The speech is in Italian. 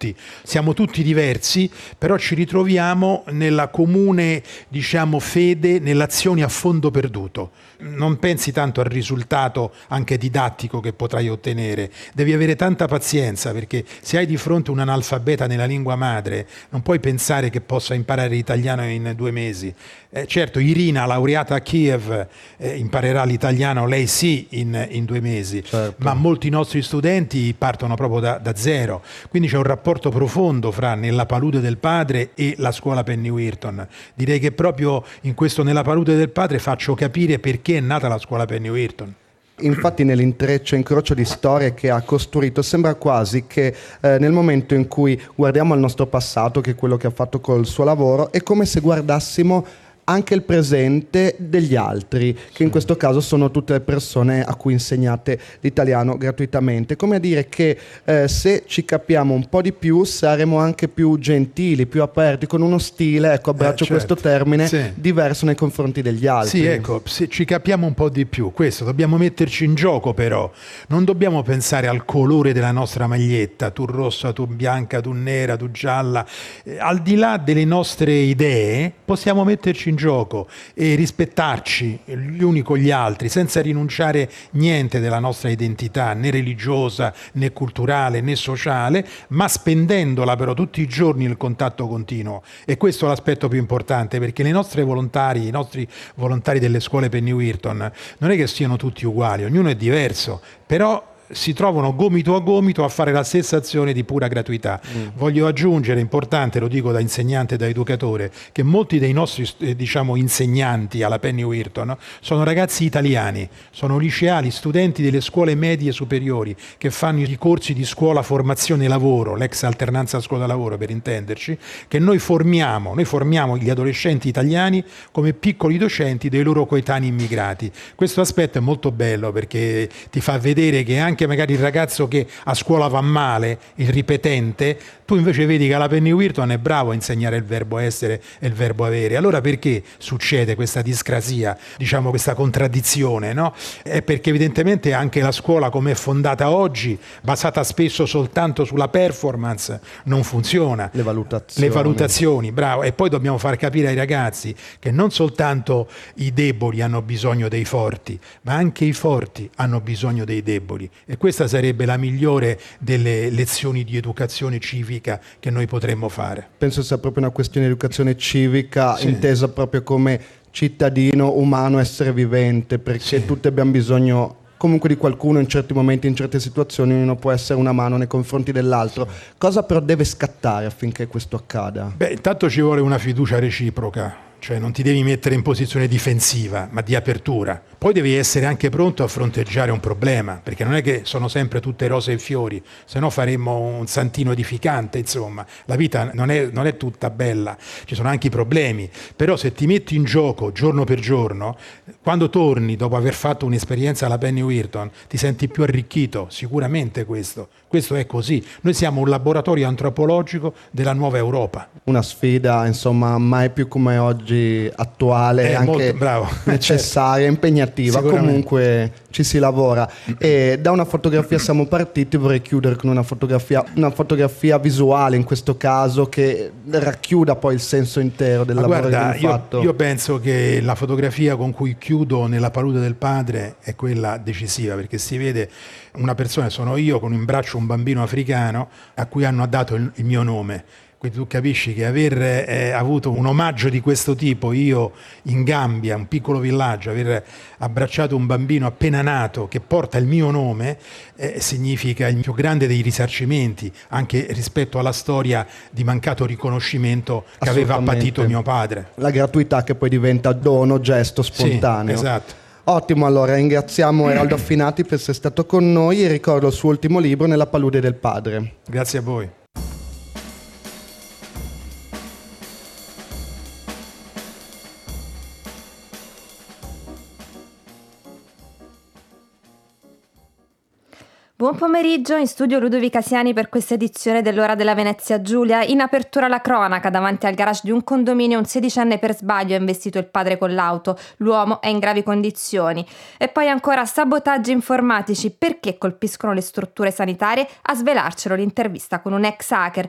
tutti, siamo tutti diversi, però ci ritroviamo nella comune, fede, nelle azioni a fondo perduto. Non pensi tanto al risultato anche didattico che potrai ottenere, devi avere tanta pazienza, perché se hai di fronte un analfabeta nella lingua madre non puoi pensare che possa imparare l'italiano in 2 mesi. Certo, Irina, laureata a Kiev, imparerà l'italiano, lei sì, in 2 mesi, certo. Ma molti nostri studenti partono proprio da zero, quindi c'è un rapporto profondo fra Nella palude del padre e la scuola Penny-Wheaton. Direi che proprio in questo Nella palude del padre faccio capire perché è nata la scuola Penny-Wheaton. Infatti nell'intreccio e incrocio di storie che ha costruito sembra quasi che nel momento in cui guardiamo al nostro passato, che è quello che ha fatto col suo lavoro, è come se guardassimo anche il presente degli altri, che in questo caso sono tutte le persone a cui insegnate l'italiano gratuitamente. Come a dire che se ci capiamo un po' di più saremo anche più gentili, più aperti, con uno stile, ecco, abbraccio questo termine, diverso nei confronti degli altri. Sì, ecco, se ci capiamo un po' di più, questo, dobbiamo metterci in gioco però, non dobbiamo pensare al colore della nostra maglietta, tu rossa, tu bianca, tu nera, tu gialla, al di là delle nostre idee possiamo metterci in gioco e rispettarci gli uni con gli altri senza rinunciare niente della nostra identità, né religiosa, né culturale, né sociale, ma spendendola però tutti i giorni nel contatto continuo. E questo è l'aspetto più importante, perché i nostri volontari delle scuole Penny-Wheaton non è che siano tutti uguali, ognuno è diverso, però si trovano gomito a gomito a fare la stessa azione di pura gratuità. Voglio aggiungere, importante, lo dico da insegnante e da educatore, che molti dei nostri insegnanti alla Penny-Wheaton sono ragazzi italiani, sono liceali, studenti delle scuole medie superiori che fanno i corsi di scuola formazione lavoro, l'ex alternanza scuola lavoro per intenderci, che noi formiamo gli adolescenti italiani come piccoli docenti dei loro coetanei immigrati. Questo aspetto è molto bello perché ti fa vedere che anche magari il ragazzo che a scuola va male, il ripetente, tu invece vedi che alla Penny-Wheaton è bravo a insegnare il verbo essere e il verbo avere. Allora perché succede questa discrasia, questa contraddizione, no? È perché evidentemente anche la scuola come è fondata oggi, basata spesso soltanto sulla performance, non funziona. Le valutazioni, bravo. E poi dobbiamo far capire ai ragazzi che non soltanto i deboli hanno bisogno dei forti, ma anche i forti hanno bisogno dei deboli. E questa sarebbe la migliore delle lezioni di educazione civica che noi potremmo fare. Penso sia proprio una questione di educazione civica, intesa proprio come cittadino umano, essere vivente, perché tutti abbiamo bisogno comunque di qualcuno in certi momenti, in certe situazioni, ognuno può essere una mano nei confronti dell'altro. Cosa però deve scattare affinché questo accada? Intanto ci vuole una fiducia reciproca. Cioè non ti devi mettere in posizione difensiva, ma di apertura. Poi devi essere anche pronto a fronteggiare un problema, perché non è che sono sempre tutte rose e fiori, se no faremmo un santino edificante, insomma. La vita non è tutta bella, ci sono anche i problemi. Però se ti metti in gioco giorno per giorno, quando torni dopo aver fatto un'esperienza alla Penny-Wheaton, ti senti più arricchito, sicuramente questo. Questo è così. Noi siamo un laboratorio antropologico della nuova Europa. Una sfida, insomma, mai più come oggi attuale, anche necessaria, impegnativa. Comunque ci si lavora. E da una fotografia siamo partiti, vorrei chiudere con una fotografia visuale in questo caso che racchiuda poi il senso intero del lavoro che abbiamo fatto. Io penso che la fotografia con cui chiudo Nella palude del padre è quella decisiva, perché si vede una persona, sono io con in braccio un bambino africano a cui hanno dato il mio nome. Quindi tu capisci che aver avuto un omaggio di questo tipo, io in Gambia, un piccolo villaggio, aver abbracciato un bambino appena nato che porta il mio nome, significa il più grande dei risarcimenti, anche rispetto alla storia di mancato riconoscimento che aveva patito mio padre. La gratuità che poi diventa dono, gesto spontaneo. Sì, esatto. Ottimo, allora ringraziamo Eraldo Affinati per essere stato con noi e ricordo il suo ultimo libro, Nella palude del padre. Grazie a voi. Buon pomeriggio, in studio Ludovica Siani per questa edizione dell'Ora della Venezia Giulia. In apertura la cronaca, davanti al garage di un condominio un 16enne per sbaglio ha investito il padre con l'auto, l'uomo è in gravi condizioni. E poi ancora sabotaggi informatici, perché colpiscono le strutture sanitarie? A svelarcelo l'intervista con un ex hacker.